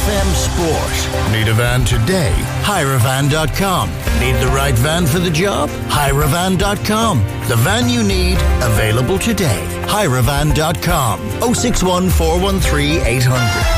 FM Sport. Need a van today? Hiravan.com. Need the right van for the job? Hiravan.com. The van you need, available today. Hiravan.com. 061 413 800.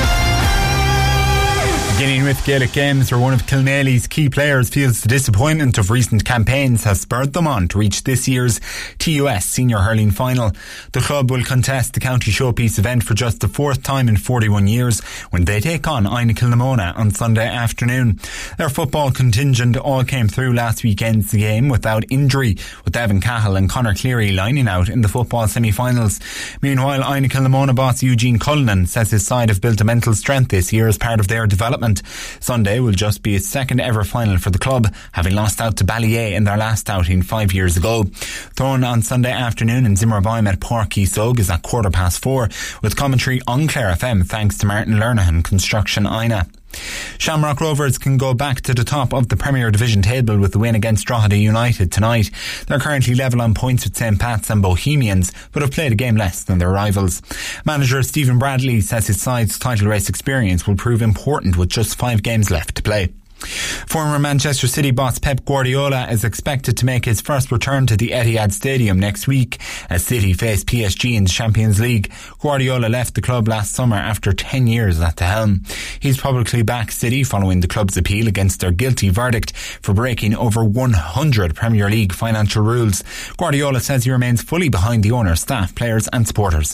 Beginning with Gaelic games, where one of Kilmaley's key players feels the disappointment of recent campaigns has spurred them on to reach this year's TUS Senior Hurling Final. The club will contest the County Showpiece event for just the fourth time in 41 years when they take on Aina Kilnamona on Sunday afternoon. Their football contingent all came through last weekend's game without injury, with Evan Cahill and Conor Cleary lining out in the football semi-finals. Meanwhile, Aina Kilnamona boss Eugene Cullinan says his side have built a mental strength this year as part of their development. Sunday will just be its second ever final for the club, having lost out to Ballyea in their last outing 5 years ago. Thrown on Sunday afternoon in Zimmerbeim at Páirc Uí Sog is at 4:15, with commentary on Clare FM thanks to Martin Lernahan Construction Aina. Shamrock Rovers can go back to the top of the Premier Division table with the win against Drogheda United tonight. They're currently level on points with St Pat's and Bohemians, but have played a game less than their rivals. Manager Stephen Bradley says his side's title race experience will prove important with just 5 games left to play. Former Manchester City boss Pep Guardiola is expected to make his first return to the Etihad Stadium next week as City face PSG in the Champions League. Guardiola left the club last summer after 10 years at the helm. He's publicly backed City following the club's appeal against their guilty verdict for breaking over 100 Premier League financial rules. Guardiola says he remains fully behind the owner, staff, players and supporters.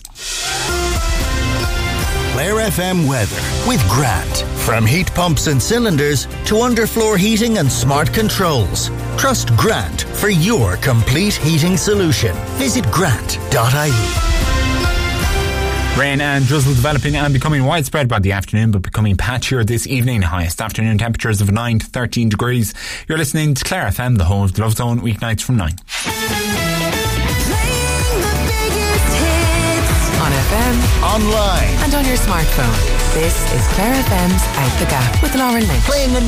Clare FM weather with Grant. From heat pumps and cylinders to underfloor heating and smart controls. Trust Grant for your complete heating solution. Visit grant.ie. Rain and drizzle developing and becoming widespread by the afternoon, but becoming patchier this evening. Highest afternoon temperatures of 9 to 13 degrees. You're listening to Clare FM, the home of the Love Zone, weeknights from 9. On FM, online, and on your smartphone. This is Clare FM's Out the Gap with Lauren Lynch. Playing